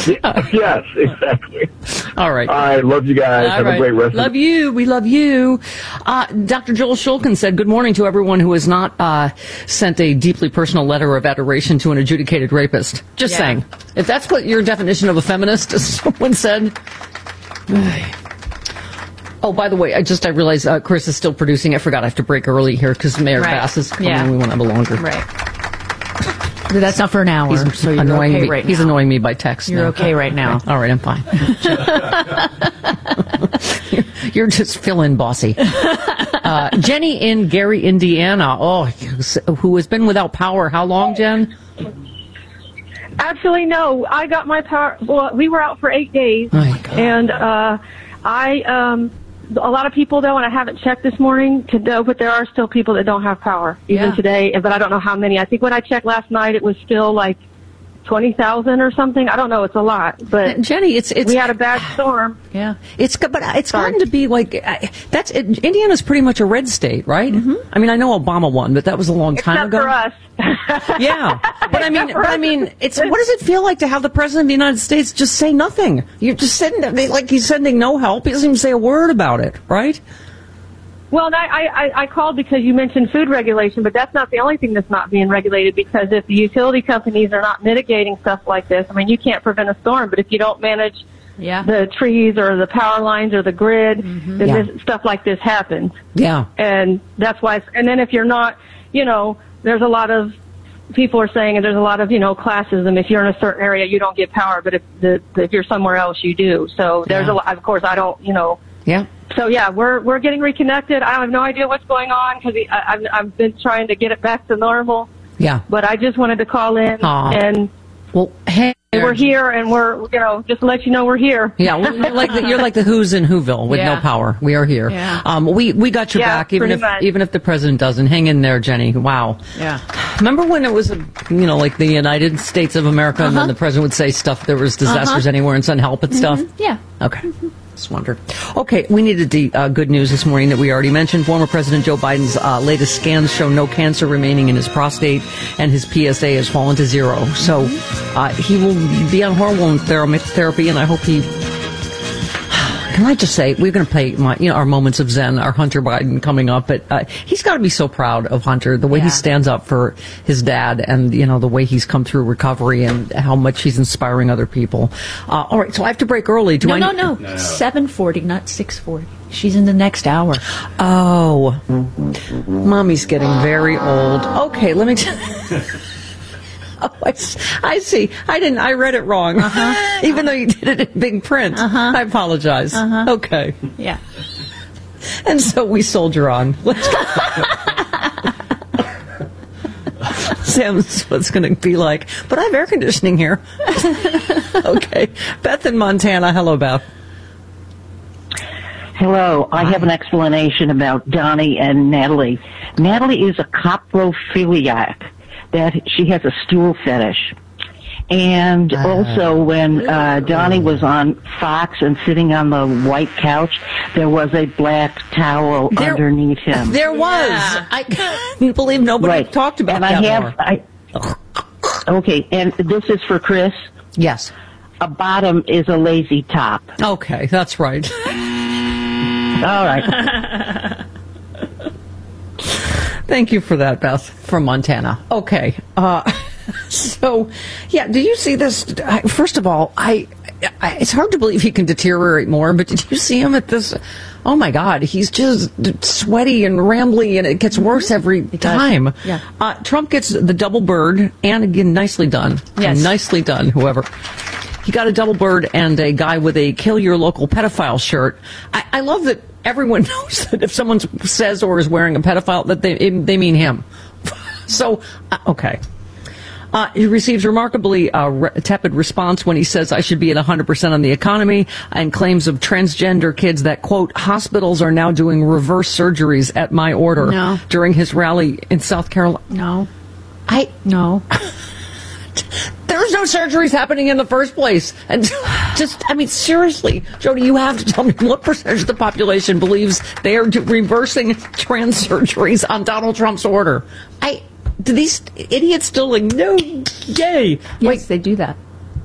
Yes, exactly. All right. All right. Love you guys. Have a great rest Love you. We love you. Dr. Joel Shulkin said, good morning to everyone who has not sent a deeply personal letter of adoration to an adjudicated rapist. Just saying. If that's what your definition of a feminist, as someone said. Oh, by the way, I realized Chris is still producing. I forgot I have to break early here because Mayor Bass is coming and we want to have a longer. Right. But that's not for an hour, so you're annoying okay me. right now. He's annoying me by text. You're okay right now. All right, I'm fine. You're just feeling bossy. Jenny in Gary, Indiana. Oh, who has been without power? How long, Jen? Actually, no. I got my power. Well, we were out for 8 days, and a lot of people, though, and I haven't checked this morning to know, but there are still people that don't have power, even today, but I don't know how many. I think when I checked last night, it was still like 20,000 or something. I don't know. It's a lot. But Jenny, we had a bad storm. Yeah. It's gotten to be like, Indiana's pretty much a red state, right? Mm-hmm. I mean, I know Obama won, but that was a long time ago. For us. Yeah. But I mean, what does it feel like to have the President of the United States just say nothing? You're just sitting there, like he's sending no help. He doesn't even say a word about it, right? Well, I called because you mentioned food regulation, but that's not the only thing that's not being regulated, because if the utility companies are not mitigating stuff like this, I mean, you can't prevent a storm, but if you don't manage the trees or the power lines or the grid, then stuff like this happens. Yeah. And that's why, and then if you're not, there's a lot of people are saying, and there's a lot of, classism. If you're in a certain area, you don't get power, but if you're somewhere else, you do. So there's a lot, of course, I don't, Yeah. So we're getting reconnected. I have no idea what's going on because I've been trying to get it back to normal. Yeah. But I just wanted to call in and hey, we're here, and we're just to let you know we're here. Yeah, you're like the Who's in Whoville with no power. We are here. Yeah. We got your back, even if the president doesn't. Hang in there, Jenny. Wow. Yeah. Remember when it was like the United States of America, and then the president would say stuff, there was disasters anywhere and send help and stuff? Yeah. Okay. Just wonder. Okay, we needed the good news this morning that we already mentioned. Former President Joe Biden's latest scans show no cancer remaining in his prostate, and his PSA has fallen to 0. So he will be on hormone therapy, and I hope he... Can I just say, we're going to play our moments of Zen, our Hunter Biden coming up, but he's got to be so proud of Hunter, the way he stands up for his dad, and the way he's come through recovery and how much he's inspiring other people. All right, so I have to break early. No. 7:40, not 6:40. She's in the next hour. Oh, Mommy's getting very old. Okay, let me. Oh, I see. I read it wrong. Even though you did it in big print. I apologize. Okay. Yeah. And so we soldier on. Let's go. Sam, this is what it's going to be like. But I have air conditioning here. Okay. Beth in Montana. Hello, Beth. Hello. I have an explanation about Donnie and Natalie. Natalie is a coprophiliac. That she has a stool fetish. And also when Donnie was on Fox and sitting on the white couch, there was a black towel underneath him. There was. I can't believe nobody talked about that more. Okay, and this is for Chris. Yes. A bottom is a lazy top. Okay, that's right. All right. Thank you for that, Beth, from Montana. Okay. So, do you see this? First of all, it's hard to believe he can deteriorate more, but did you see him at this? Oh, my God. He's just sweaty and rambly, and it gets worse every time. Yeah. Trump gets the double bird, and again, nicely done. Yes. Nicely done, whoever. He got a double bird and a guy with a kill your local pedophile shirt. I love that everyone knows that if someone says or is wearing a pedophile, that they mean him. So, okay. He receives remarkably tepid response when he says, I should be at 100% on the economy, and claims of transgender kids that, quote, hospitals are now doing reverse surgeries at my order during his rally in South Carolina. No. No. There's no surgeries happening in the first place. And seriously, Jody, you have to tell me what percentage of the population believes they are reversing trans surgeries on Donald Trump's order. Do these idiots still no, yay? Yes, they do that.